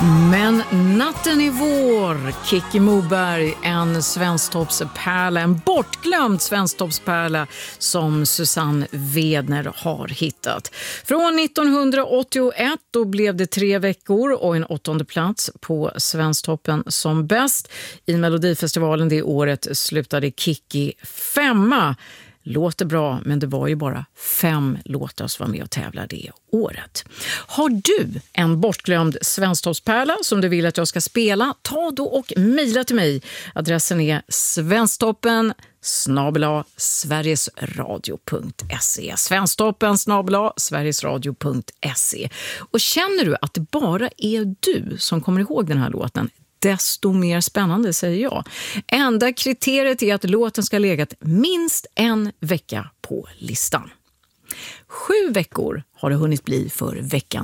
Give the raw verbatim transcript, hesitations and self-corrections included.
Men natten är vår, Kikki Moberg, en svensktoppspärla, en bortglömd svensktoppspärla som Susanne Wedner har hittat. Från nittonhundraåttioett då blev det tre veckor och en åttonde plats på Svensktoppen som bäst. I Melodifestivalen det året slutade Kikki femma. Låter bra, men det var ju bara fem låtar som var med och tävlade det året. Har du en bortglömd svensktoppspärla som du vill att jag ska spela? Ta då och mejla till mig. Adressen är svensktoppen snabel-a sverigesradio punkt se. Svensktoppen snabel-a sverigesradio punkt se. Och känner du att det bara är du som kommer ihåg den här låten, desto mer spännande, säger jag. Enda kriteriet är att låten ska ha legat minst en vecka på listan. Sju veckor har det hunnit bli för veckan